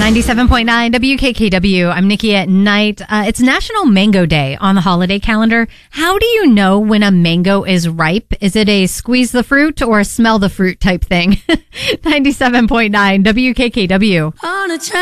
97.9 WKKW. I'm Nikki at Night. It's National Mango Day on the holiday calendar. How do you know when a mango is ripe? Is it a squeeze the fruit or a smell the fruit type thing? 97.9 WKKW.